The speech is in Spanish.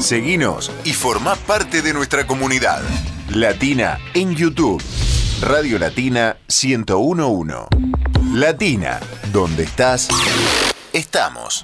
Seguinos y formá parte de nuestra comunidad. Latina en YouTube. Radio Latina 1011. Latina, donde estás, estamos.